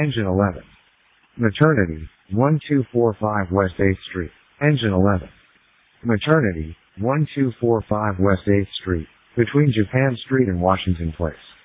Engine 11. Maternity, 1245 West 8th Street. Engine 11. Maternity, 1245 West 8th Street, between Japan Street and Washington Place.